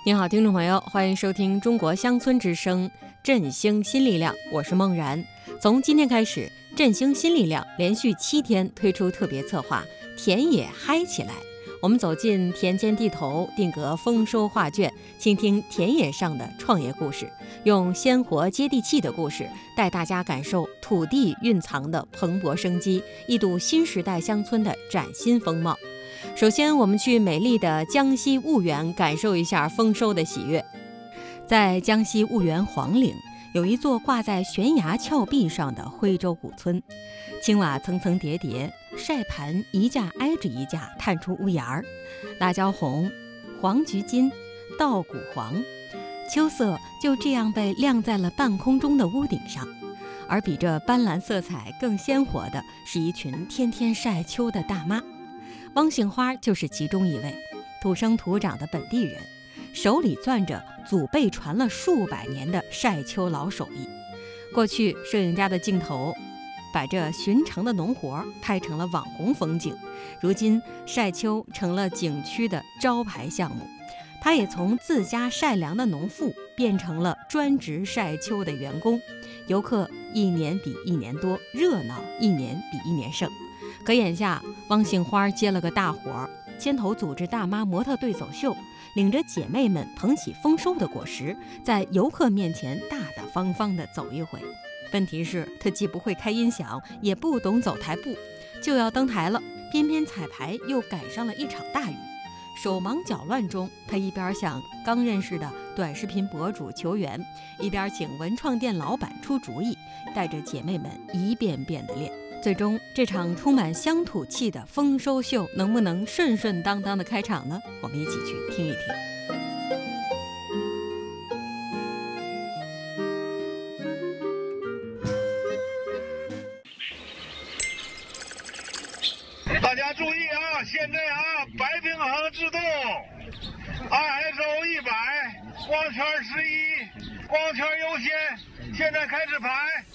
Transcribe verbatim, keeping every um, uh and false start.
您好，听众朋友，欢迎收听中国乡村之声振兴新力量，我是梦然。从今天开始，振兴新力量连续七天推出特别策划田野嗨起来。我们走进田间地头，定格丰收画卷，倾听田野上的创业故事，用鲜活接地气的故事带大家感受土地蕴藏的蓬勃生机，一睹新时代乡村的崭新风貌。首先，我们去美丽的江西婺源感受一下丰收的喜悦。在江西婺源黄岭，有一座挂在悬崖峭壁上的徽州古村，青瓦层层叠叠，晒盘一架挨着一架探出屋檐儿，辣椒红、黄菊金、稻谷黄，秋色就这样被晾在了半空中的屋顶上。而比这斑斓色彩更鲜活的是一群天天晒秋的大妈。汪杏花就是其中一位，土生土长的本地人，手里攥着祖辈传了数百年的晒秋老手艺。过去摄影家的镜头把这寻常的农活拍成了网红风景，如今晒秋成了景区的招牌项目。他也从自家晒粮的农妇变成了专职晒秋的员工，游客一年比一年多，热闹一年比一年盛。可眼下汪杏花接了个大活，牵头组织大妈模特队走秀，领着姐妹们捧起丰收的果实，在游客面前大大方方地走一回。问题是她既不会开音响，也不懂走台步，就要登台了，偏偏彩排又赶上了一场大雨。手忙脚乱中，她一边向刚认识的短视频博主求援，一边请文创店老板出主意，带着姐妹们一遍遍地练。最终，这场充满乡土气的丰收秀能不能顺顺当当的开场呢？我们一起去听一听。 大家注意啊！现在啊，白平衡制动 ，I S O 一百，光圈十一，光圈优先。现在开始排。